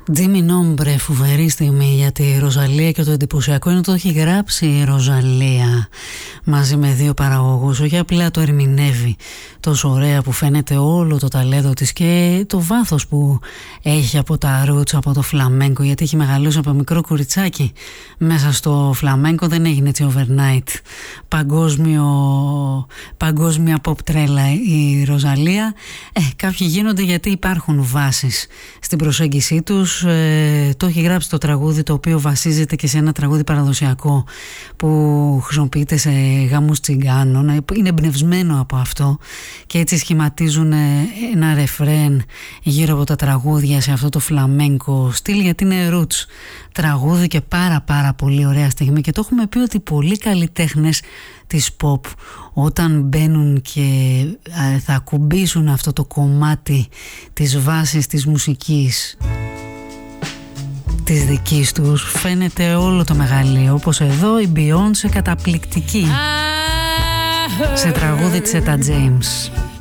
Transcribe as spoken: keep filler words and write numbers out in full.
Τζίμι Νόμπρε, φοβερή στιγμή για τη Ροζαλία, και το εντυπωσιακό είναι ότι το έχει γράψει η Ροζαλία μαζί με δύο παραγωγούς, όχι απλά το ερμηνεύει τόσο ωραία που φαίνεται όλο το ταλέντο της και το βάθος που έχει από τα roots, από το φλαμέγκο, γιατί έχει μεγαλώσει από μικρό κουριτσάκι μέσα στο φλαμέγκο, δεν έγινε έτσι overnight παγκόσμιο, παγκόσμια pop τρέλα η Ροζαλία. Ε, κάποιοι γίνονται γιατί υπάρχουν βάσεις στην προσέγγιση τους. Ε, το έχει γράψει το τραγούδι, το οποίο βασίζεται και σε ένα τραγούδι παραδοσιακό που χρησιμοποιείται σε γάμους τσιγκάνων, είναι εμπνευσμένο από αυτό και έτσι σχηματίζουν ένα ρεφρέν γύρω από τα τραγούδια σε αυτό το φλαμέγκο στυλ, γιατί είναι roots τραγούδι και πάρα πάρα πολύ ωραία στιγμή. Και το έχουμε πει ότι πολλοί καλλιτέχνες της pop, όταν μπαίνουν και θα ακουμπήσουν αυτό το κομμάτι της βάσης της μουσικής της δικής τους, φαίνεται όλο το μεγαλείο, όπως εδώ η Beyoncé καταπληκτική σε τραγούδι της Etta James.